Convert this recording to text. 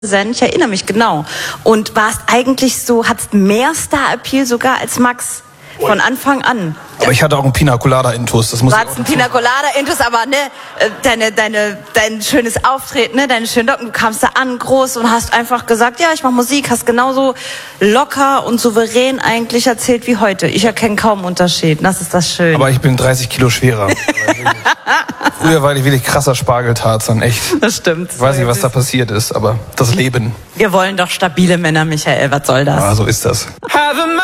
Ich erinnere mich genau. Und warst eigentlich so, hattest mehr Star-Appeal sogar als Max von Anfang an. Aber ich hatte auch einen Pina Colada Intus. Du hattest einen Pina Colada Intus, aber ne, dein schönes Auftreten, ne, deine schönen Locken, du kamst da an, groß und hast einfach gesagt, ja, ich mache Musik, hast genauso locker und souverän eigentlich erzählt wie heute. Ich erkenne kaum Unterschied, das ist das Schöne. Aber ich bin 30 Kilo schwerer. Früher war ich wirklich krasser Spargeltarzan, echt. Das stimmt. Ich weiß nicht, was da passiert ist, aber das Leben. Wir wollen doch stabile Männer, Michael, was soll das? Ja, so ist das.